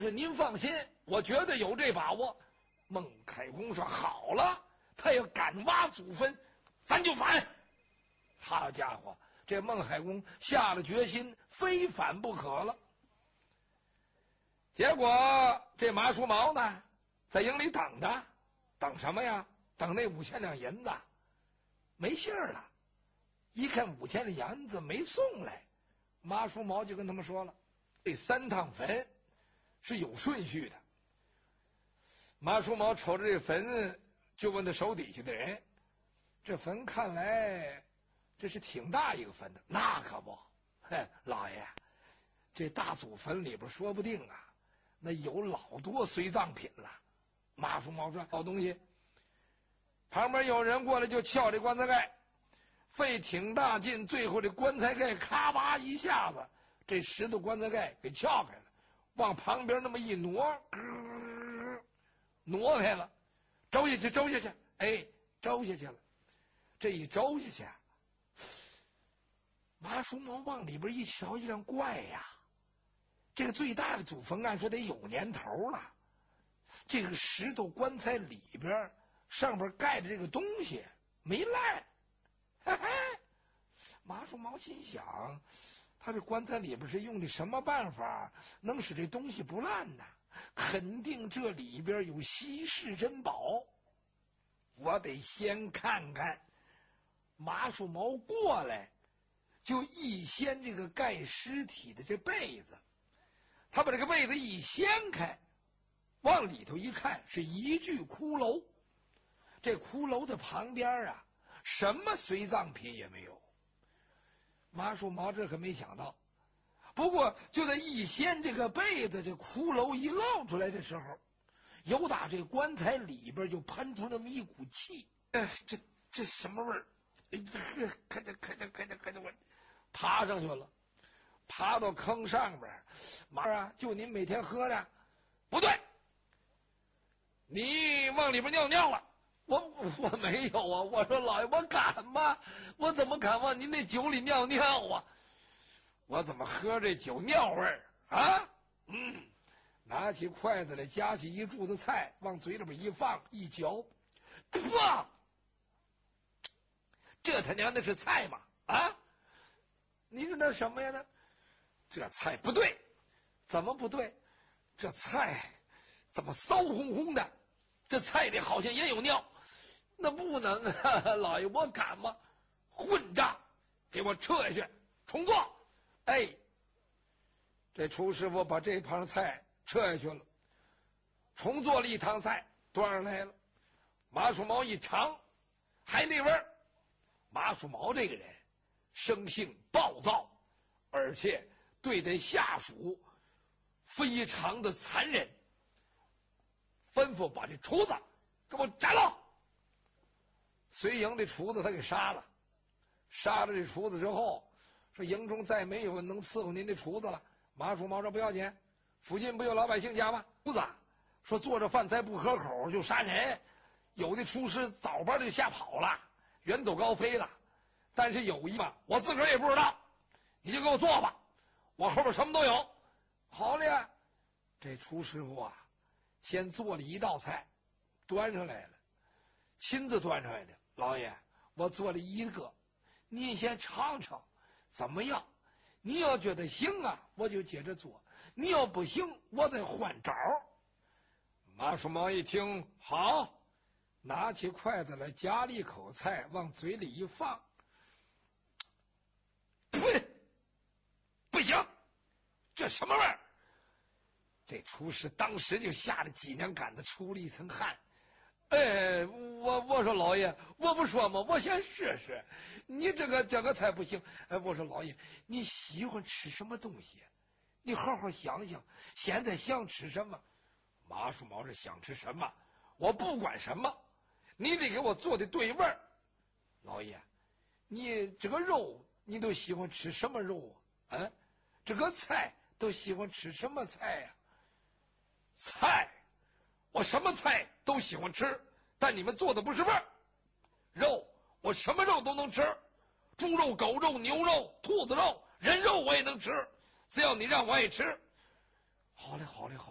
您放心，我绝对有这把握。孟开公说好了，他要敢挖祖坟，咱就反。好家伙，这孟海公下了决心，非反不可了。结果这马叔毛呢，在营里等着，等什么呀？等那5000两银子，没信儿了。一看5000两银子没送来，马叔毛就跟他们说了，这3趟坟是有顺序的。马叔毛瞅着这坟，就问他手底下的人：“这坟看来这是挺大一个坟的。”“那可不，嘿，老爷，这大祖坟里边说不定啊，那有老多随葬品了。”马叔毛说：“好东西。”旁边有人过来就撬这棺材盖，费挺大劲，最后这棺材盖咔吧一下子，这石头棺材盖给撬开了，往旁边那么一挪，挪开了，周下去，周下去，哎，周下去了。这一周下去，马叔毛往里边一瞧，一样怪呀，这个最大的祖坟按说得有年头了，这个石头棺材里边上边盖的这个东西没烂。嘿嘿，马叔毛心想，他这棺材里边是用的什么办法能使这东西不烂呢？肯定这里边有稀世珍宝，我得先看看。马叔毛过来就一掀这个盖尸体的这被子，他把这个被子一掀开，往里头一看，是一具骷髅。这骷髅的旁边啊，什么随葬品也没有。马叔毛这可没想到，不过就在一掀这个被子，这骷髅一露出来的时候，由打这棺材里边就喷出那么一股气。这什么味儿？看着，我爬上去了，爬到坑上边。妈啊，就您每天喝的？不对，你往里边尿尿了。我没有啊！我说老爷，我敢吗？我怎么敢往您那酒里尿尿啊？我怎么喝这酒尿味儿啊？拿起筷子来，夹起一柱子菜，往嘴里边一放，一嚼，哇！这他娘的是菜吗？啊！你说那什么呀？呢？这菜不对，怎么不对？这菜怎么骚烘烘的？这菜里好像也有尿。那不能啊，老爷，我敢吗？混账！给我撤下去，重做！哎，这厨师傅把这盘菜撤下去了，重做了一汤菜，端上来了。马叔毛一尝，还那味儿。马叔毛这个人生性暴躁，而且对待下属非常的残忍，吩咐把这厨子给我斩了。随营的厨子他给杀了，杀了这厨子之后，说营中再没有能伺候您的厨子了。马叔毛说不要紧，附近不有老百姓家吗？厨子说做着饭菜不可口就杀人，有的厨师早班就吓跑了，远走高飞了。但是有一吧，我自个儿也不知道，你就给我做吧，我后边什么都有。好了呀，这厨师傅啊，先做了一道菜，端上来了，亲自端上来的。老爷，我做了一个，您先尝尝怎么样？你要觉得行啊，我就接着做；你要不行，我再换招。马叔毛一听，好，拿起筷子来，夹了一口菜，往嘴里一放。呸！不行，这什么味儿？这厨师当时就吓得脊梁杆子出了一层汗。哎，我说老爷，我不说嘛，我先试试。你这个菜不行。哎，我说老爷，你喜欢吃什么东西？你好好想想，现在想吃什么？马叔毛是想吃什么？我不管什么，你得给我做的对味儿。老爷，你这个肉你都喜欢吃什么肉啊？啊，这个菜都喜欢吃什么菜呀？菜。我什么菜都喜欢吃，但你们做的不是味儿。肉，我什么肉都能吃，猪肉、狗肉、牛肉、兔子肉、人肉我也能吃，只要你让我爱吃。好嘞，